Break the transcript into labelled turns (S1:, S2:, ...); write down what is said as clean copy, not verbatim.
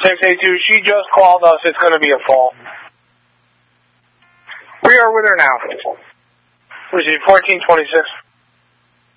S1: 682, she just called us. It's going to be a fall. We are with her now. Receive 1426.